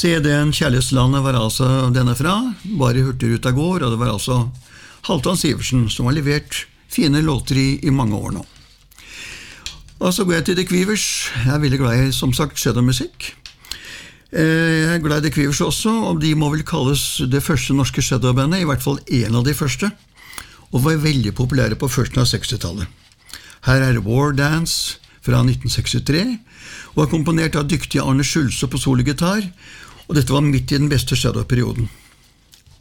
CD-en Kjærlighetslandet var altså denne fra, bare Hurtigruta går, og det var altså Halvdan Sivertsen som har levert fine låter i mange år nå. Og så går jeg til The Quivers. Jeg er veldig glad i, som sagt, shadow-musikk. Jeg er glad i The Quivers også, og de må vel kalles det første norske shadow-bandet, i hvert fall en av de første, og var veldig populære på førsten av 60-tallet. Her er War Dance fra 1963, og er komponert av dyktige Arne Schulze på sologitar, og dette var midt i den beste shadow-perioden.